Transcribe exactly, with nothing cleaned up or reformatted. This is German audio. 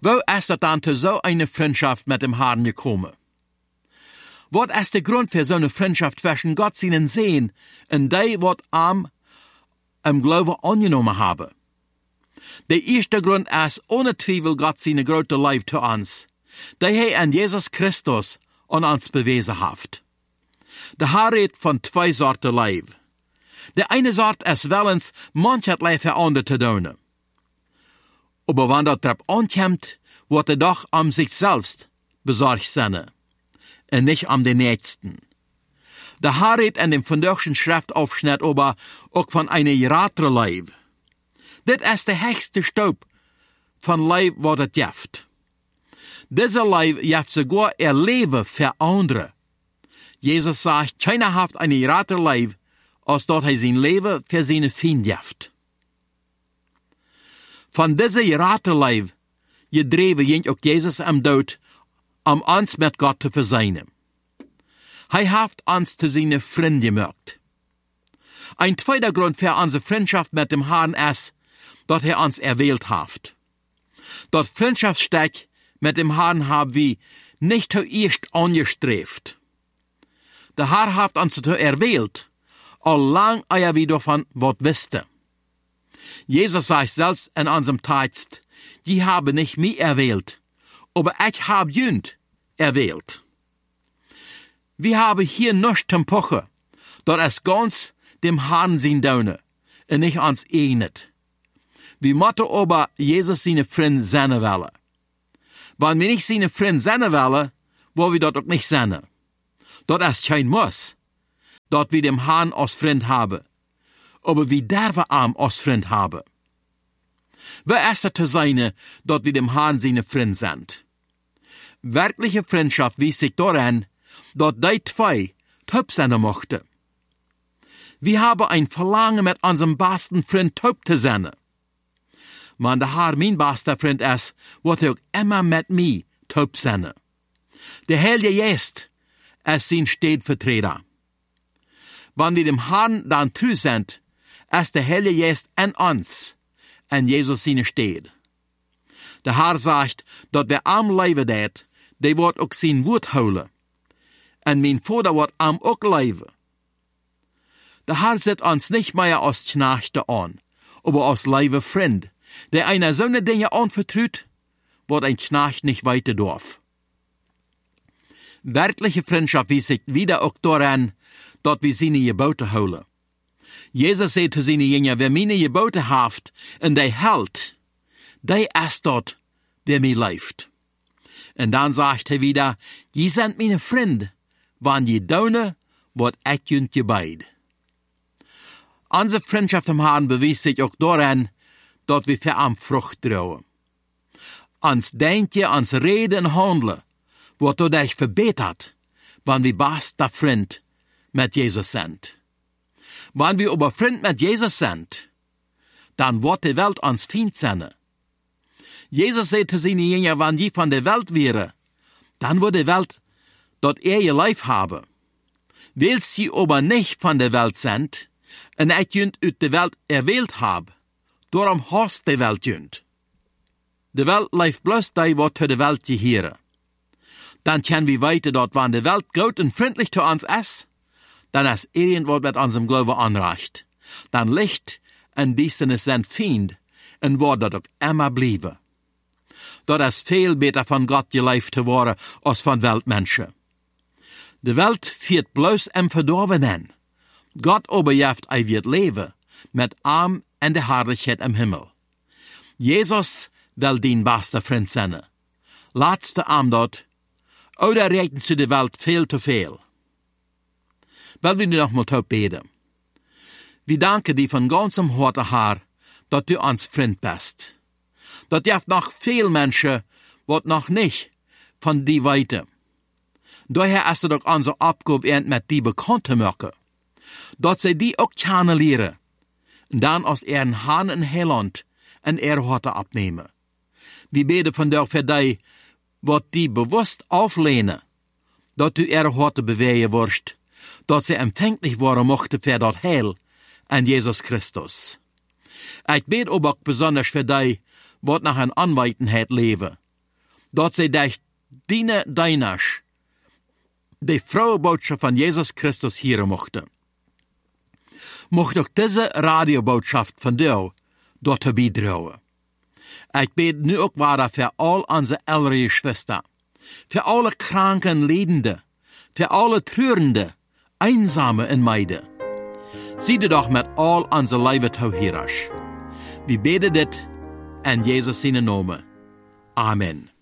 Wo ist das dann zu so eine Freundschaft mit dem Herrn gekommen? Was ist der Grund für so eine Freundschaft zwischen Gott seinen Sehen und die, was am im Glauben angenommen haben? Der erste Grund ist ohne Zweifel Gott seine große Liebe zu uns, die er an Jesus Christus an uns bewiesen hat. Der Herr redet von zwei Sorten Liebe. Der eine Sort ist willens, mancherlei für andere zu tun. Aber wenn das darauf ankommt, wird er doch um sich selbst besorgt sein, und nicht um den Nächsten. Der Herr redet in dem vandaagschen Schriftaufschnitt aber auch von einer gerateren Liebe. Das ist der höchste Staub von Liebe, was es gibt. Diese Liebe gibt sogar ihr Leben für andere. Jesus sagt, keiner hat eine geratere Liebe, als dort er sein Leben für seine Feinde gibt. Von dieser geraten Liebe gedreven ging auch Jesus am Tod, um uns mit Gott zu versöhnen. Er hat uns zu seinen Freunden gemacht. Ein zweiter Grund für unsere Freundschaft mit dem Herrn ist, dass er uns erwählt hat. Das Freundschaftssteck mit dem Herrn haben wir nicht zuerst angestrebt. Der Herr hat uns zu erwählt, allang er wir davon was wusste. Jesus sagt selbst in unserem Text, die haben nicht mich erwählt, aber ich habe jünd erwählt. Wir haben hier nichts zum Pochen, das ist ganz dem Herrn sein Daune, und nicht uns einet. Wir müssen aber Jesus seine Freund sein wollen. Wenn wir nicht seine Freund sein wollen, wollen wir das auch nicht sein. Das ist kein Muss, dass wir dem Herrn als Freund haben. Aber wir dürfen ihn als Freund haben. Wer ist es zu sein, dass wir dem Herrn seine Freund sind? Wirkliche Freundschaft wies sich daran, dass die zwei taub sein mochten. Wir haben ein Verlangen, mit unserem besten Freund taub zu sein. Wenn der Herr mein bester Freund ist, wird er auch immer mit mir taub sein. Der Heilige Geist ist sein Stellvertreter. Wenn wir dem Herrn dann treu sind, ist der Heilige Geist in uns, in Jesus seine steht. Der Herr sagt, dass wer am leben det, der wird auch sein Wort holen. Und mein Vater wird am auch leben. Der Herr sieht uns nicht mehr als Knechte an, aber als liebe Freund, der einer so eine Dinge anvertraut, wird ein Knecht nicht weiter darf. Wirkliche Freundschaft wies sich wieder auch daran, dass wir seine Gebote holen. Jesus sagt zu seinen Jüngern, wer meine Gebote haft und der hält, der ist dort, der mir lebt. Und dann sagt er wieder, je sind meine Freunde, wann je daune, wat ich jünt gebeid. Unsere Freundschaft am Herrn beweist sich auch daran, dass wir für am Frucht trauen. Uns Denken, uns Reden und Handeln wird dadurch verbessert, wenn wir bester Freund mit Jesus sind. Wenn wir aber Freund mit Jesus sind, dann wird die Welt uns Feind sein. Jesus sagt zu seinen Jüngern, wenn die von der Welt wäre, dann würde die Welt dort er ihr Leib haben. Weil sie aber nicht von der Welt sind, und ich jünt aus der Welt erwählt habe, darum hasst die Welt jünt. Die Welt lebt bloß die, was zu der Welt gehören. Dann können wir weiter dort, wenn die Welt gut und freundlich zu uns ist, dann ist irgendwas mit unserem Glauben anreicht. Dann Licht und Düsternis sind Feind und wird dort auch immer bleiben. Dort ist viel besser von Gott gelebt zu worden, als von Weltmenschen. Die Welt führt bloß im Verdorvenen. Gott aber jaft ei wird leben, mit Arm und der Herrlichkeit im Himmel. Jesus will dein bester Freund sein. Letzte Arm dort, oder rechnen zu der Welt viel zu viel. Weil wir noch mal taub beten. Wir danken dir von ganzem Herzen, Herr, dass du uns Freund bist. Dass jaft noch viel Menschen, wat noch nicht von dir weiter. Daher hast du doch unsere Abgabe mit dir bekannt zu machen, dass sie die auch kennenlernen, und dann aus ihren Hahn in Heiland in ihr Horte abnehmen. Wir beten von dir für dich, was die bewusst auflehnen, dass du ihre Horte bewegen wirst, dass sie empfänglich worden mochte für das Heil an Jesus Christus. Ich bete aber auch besonders für dich, was nach einer Anweitenheit leben, dat zij durch diene Deinasch die frohe Botschaft van Jesus Christus hier mochten. Mocht ook deze radioboodschap van jou dort bijdragen. Ik bid nu ook waard voor al onze ältere Schwester, für alle kranken Leidende, für alle Treurende, Einsame en Meide. Zie dit doch met al onze Leibe toe hierasch. Wir beten dit in Jesus' Namen. Amen.